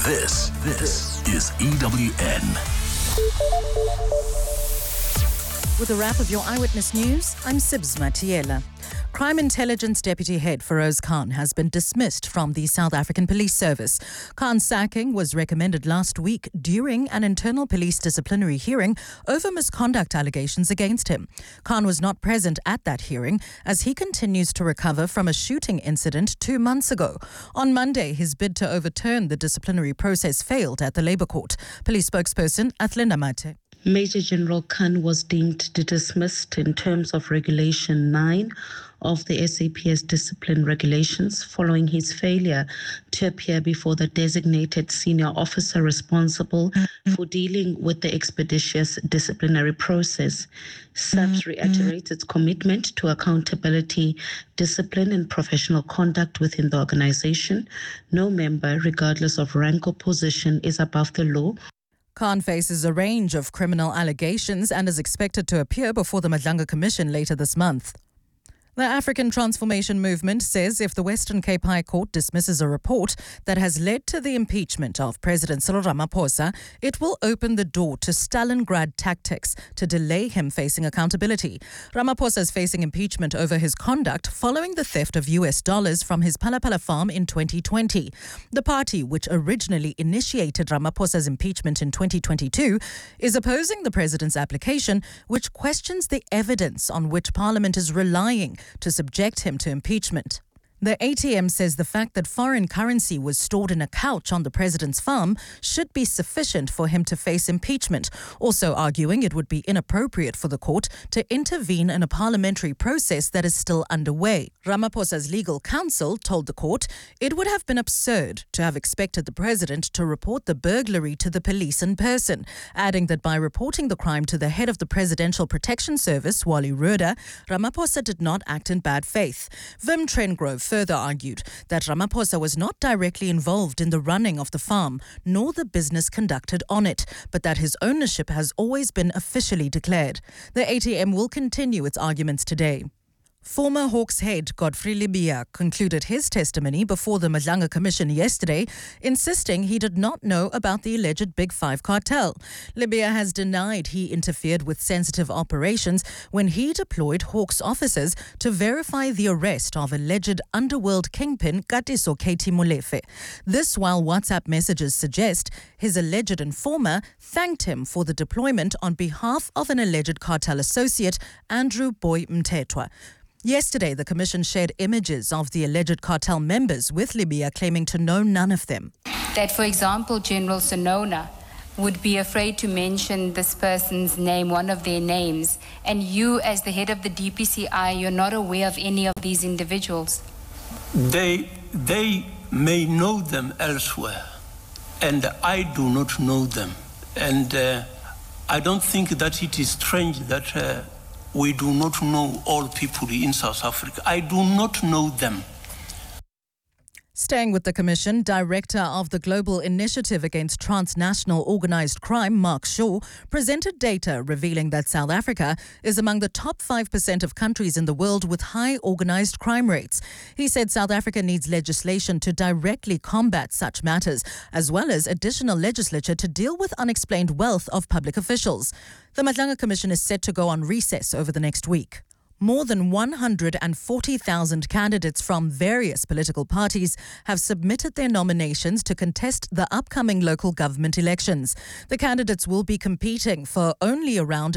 This is EWN. With a wrap of your Eyewitness News, I'm Sibs Matiela. Crime Intelligence Deputy Head Feroz Khan has been dismissed from the South African Police Service. Khan's sacking was recommended last week during an internal police disciplinary hearing over misconduct allegations against him. Khan was not present at that hearing as he continues to recover from a shooting incident 2 months ago. On Monday, his bid to overturn the disciplinary process failed at the Labour Court. Police spokesperson Athlinda Mate. Major General Khan was deemed dismissed in terms of Regulation 9 of the SAPS discipline regulations following his failure to appear before the designated senior officer responsible for dealing with the expeditious disciplinary process. SAPS reiterates its commitment to accountability, discipline and professional conduct within the organization. No member, regardless of rank or position, is above the law. Khan faces a range of criminal allegations and is expected to appear before the Madlanga Commission later this month. The African Transformation Movement says if the Western Cape High Court dismisses a report that has led to the impeachment of President Cyril Ramaphosa, it will open the door to Stalingrad tactics to delay him facing accountability. Ramaphosa is facing impeachment over his conduct following the theft of US dollars from his Palapala farm in 2020. The party, which originally initiated Ramaphosa's impeachment in 2022, is opposing the president's application, which questions the evidence on which Parliament is relying to subject him to impeachment. The ATM says the fact that foreign currency was stored in a couch on the president's farm should be sufficient for him to face impeachment, also arguing it would be inappropriate for the court to intervene in a parliamentary process that is still underway. Ramaphosa's legal counsel told the court it would have been absurd to have expected the president to report the burglary to the police in person, adding that by reporting the crime to the head of the Presidential Protection Service, Wally Rhoda, Ramaphosa did not act in bad faith. Vim Trengrove further argued that Ramaphosa was not directly involved in the running of the farm, nor the business conducted on it, but that his ownership has always been officially declared. The ATM will continue its arguments today. Former Hawks head Godfrey Lebeya concluded his testimony before the Madlanga Commission yesterday, insisting he did not know about the alleged Big Five cartel. Lebeya has denied he interfered with sensitive operations when he deployed Hawks officers to verify the arrest of alleged underworld kingpin Katiso Katie Molefe. This while WhatsApp messages suggest his alleged informer thanked him for the deployment on behalf of an alleged cartel associate, Andrew Boy Mtetwa. Yesterday, the Commission shared images of the alleged cartel members, with Lebeya claiming to know none of them. That, for example, General Sonona would be afraid to mention this person's name, one of their names, and you, as the head of the DPCI, you're not aware of any of these individuals? They may know them elsewhere, and I do not know them. And I don't think that it is strange that we do not know all people in South Africa. I do not know them. Staying with the Commission, Director of the Global Initiative Against Transnational Organised Crime, Mark Shaw, presented data revealing that South Africa is among the top 5% of countries in the world with high organised crime rates. He said South Africa needs legislation to directly combat such matters, as well as additional legislature to deal with unexplained wealth of public officials. The Madlanga Commission is set to go on recess over the next week. More than 140,000 candidates from various political parties have submitted their nominations to contest the upcoming local government elections. The candidates will be competing for only around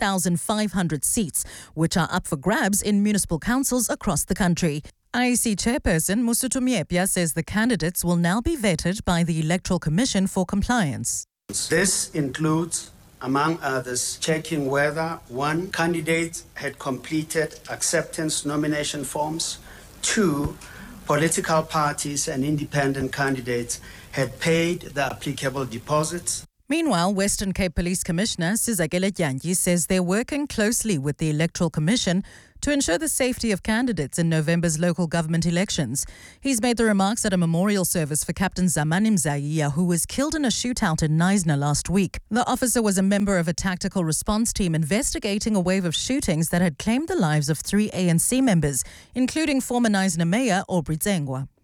10,500 seats, which are up for grabs in municipal councils across the country. IEC Chairperson Mosotho Moepya says the candidates will now be vetted by the Electoral Commission for compliance. This includes, among others, checking whether 1, candidates had completed acceptance nomination forms, 2, political parties and independent candidates had paid the applicable deposits. Meanwhile, Western Cape Police Commissioner Sizakele Dyanyi says they're working closely with the Electoral Commission to ensure the safety of candidates in November's local government elections. He's made the remarks at a memorial service for Captain Zamani Mzaiya, who was killed in a shootout in Knysna last week. The officer was a member of a tactical response team investigating a wave of shootings that had claimed the lives of 3 ANC members, including former Knysna Mayor Aubrey Tsengwa.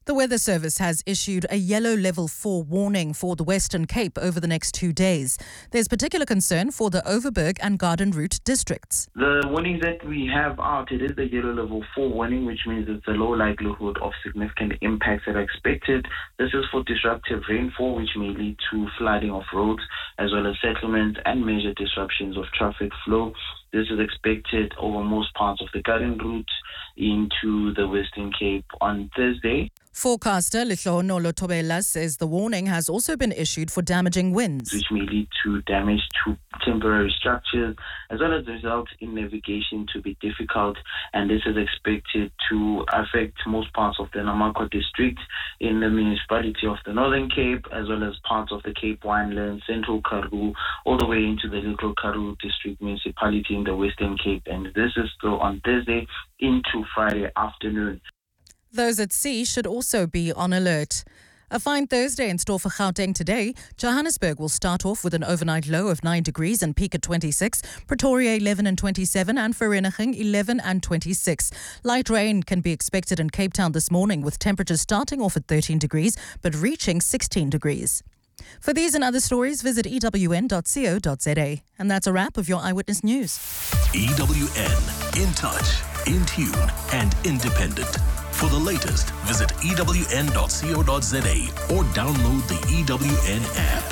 The Weather Service has issued a yellow level 4 warning for the Western Cape over the next 2 days. There's particular concern for the Overberg and Garden Route districts. The warnings that we have out, it is the yellow level 4 warning, which means it's a low likelihood of significant impacts that are expected. This is for disruptive rainfall, which may lead to flooding of roads, as well as settlements and major disruptions of traffic flow. This is expected over most parts of the Garden Route into the Western Cape on Thursday. Forecaster Lihlohonolo Thobela says the warning has also been issued for damaging winds, which may lead to damage to temporary structures, as well as result in navigation to be difficult. And this is expected to affect most parts of the Namakwa district in the municipality of the Northern Cape, as well as parts of the Cape Winelands, Central Karoo, all the way into the Little Karoo district municipality in the Western Cape. And this is still on Thursday into Friday afternoon. Those at sea should also be on alert. A fine Thursday in store for Gauteng today. Johannesburg will start off with an overnight low of 9 degrees and peak at 26. Pretoria 11 and 27 and Vereeniging 11 and 26. Light rain can be expected in Cape Town this morning with temperatures starting off at 13 degrees but reaching 16 degrees. For these and other stories, visit ewn.co.za. And that's a wrap of your Eyewitness News. EWN, in touch, in tune and independent. For the latest, visit ewn.co.za or download the EWN app.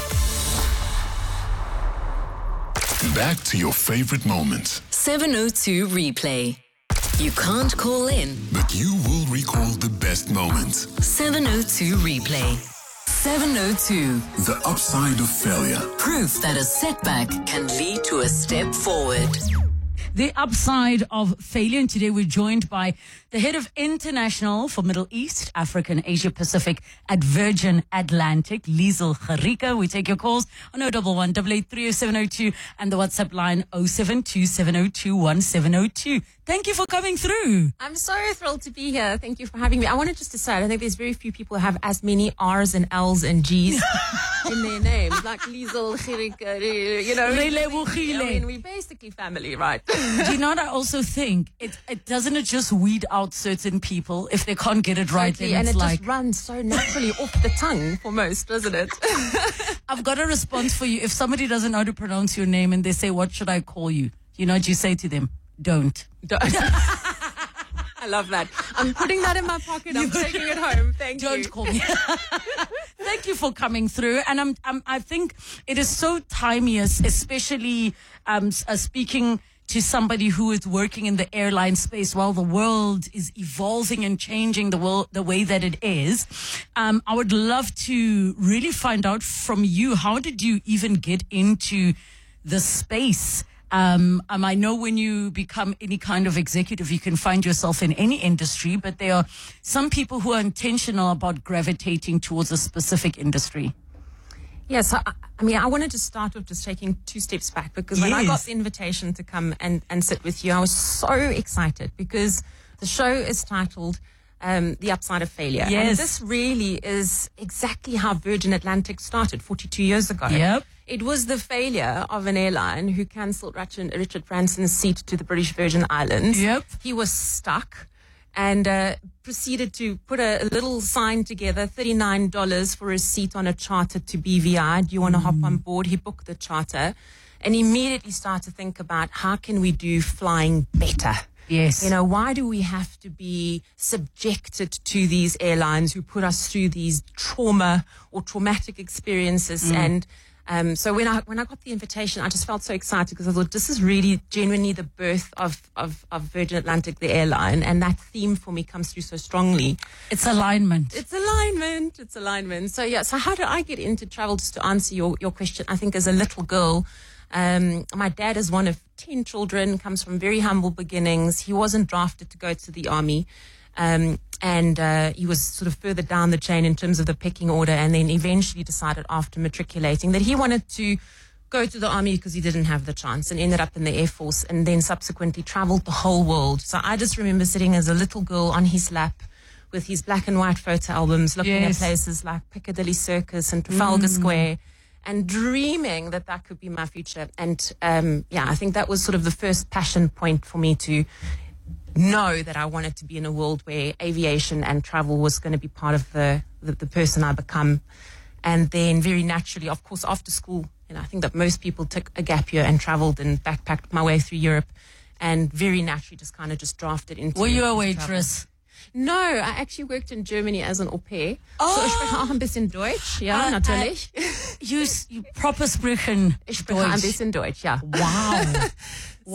Back to your favorite moments. 702 replay. You can't call in, but you will recall the best moments. 702 replay. 702. The upside of failure. Proof that a setback can lead to a step forward. The upside of failure. And today we're joined by the head of international for Middle East, Africa and Asia Pacific at Virgin Atlantic, Liesl Gericke. We take your calls on 011 883 0702 and the WhatsApp line 072 702 1702. Thank you for coming through. I'm so thrilled to be here. Thank you for having me. I wanted just to say, I think there's very few people who have as many R's and L's and G's in their names, like Liesl Gericke, you know. I mean, we're basically family, right? Do you know what I also think? It doesn't just weed out certain people if they can't get it right. Totally, and it just runs so naturally off the tongue for most, doesn't it? I've got a response for you. If somebody doesn't know how to pronounce your name and they say, what should I call you? You know what you say to them? Don't. I love that. I'm putting that in my pocket. I'm taking it home. Thank you. Don't call me. Thank you for coming through. And I think it is so timeless, especially speaking to somebody who is working in the airline space while the world is evolving and changing the way that it is. I would love to really find out from you, how did you even get into the space? I know when you become any kind of executive, you can find yourself in any industry, but there are some people who are intentional about gravitating towards a specific industry. Yes, I mean, I wanted to start with just taking 2 steps back, because when I got the invitation to come and sit with you, I was so excited because the show is titled The Upside of Failure. Yes. And this really is exactly how Virgin Atlantic started 42 years ago. Yep. It was the failure of an airline who cancelled Richard Branson's seat to the British Virgin Islands. Yep. He was stuck and proceeded to put a little sign together, $39 for a seat on a charter to BVI. Do you want to hop on board? He booked the charter and immediately started to think about, how can we do flying better? Yes. You know, why do we have to be subjected to these airlines who put us through these trauma or traumatic experiences? And so when I got the invitation, I just felt so excited, because I thought this is really genuinely the birth of Virgin Atlantic, the airline. And that theme for me comes through so strongly. It's alignment. It's alignment. It's alignment. So yeah, so how did I get into travel? Just to answer your question, I think as a little girl, my dad is one of 10 children, comes from very humble beginnings. He wasn't drafted to go to the army. And he was sort of further down the chain in terms of the pecking order, and then eventually decided after matriculating that he wanted to go to the army because he didn't have the chance, and ended up in the Air Force, and then subsequently traveled the whole world. So I just remember sitting as a little girl on his lap with his black and white photo albums, looking at places like Piccadilly Circus and Trafalgar Square, and dreaming that could be my future. And I think that was sort of the first passion point for me to know that I wanted to be in a world where aviation and travel was going to be part of the person I become. And then very naturally, of course, after school, I think that most people took a gap year and traveled and backpacked my way through Europe, and very naturally just kind of just drafted into. Were you a waitress? Travel. No, I actually worked in Germany as an au pair. So ich spreche auch ein bisschen Deutsch, ja, natürlich. You proper sprechen Ich spreche ein bisschen Deutsch, ja. Wow.